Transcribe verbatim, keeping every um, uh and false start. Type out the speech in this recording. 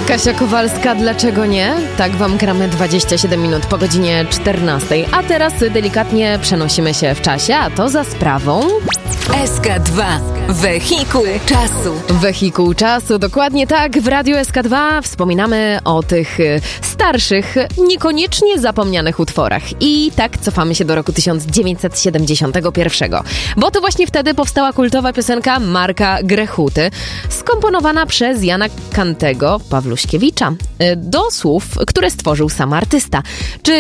Kasia Kowalska, dlaczego nie? Tak wam gramy dwadzieścia siedem minut po godzinie czternastej. A teraz delikatnie przenosimy się w czasie, a to za sprawą... S K dwa. Wehikuł czasu. Wehikuł czasu, dokładnie tak. W Radiu S K dwa wspominamy o tych starszych, niekoniecznie zapomnianych utworach. I tak cofamy się do roku tysiąc dziewięćset siedemdziesiątego pierwszego. Bo to właśnie wtedy powstała kultowa piosenka Marka Grechuty, skomponowana przez Jana Kantego Pawluśkiewicza, do słów, które stworzył sam artysta. Czy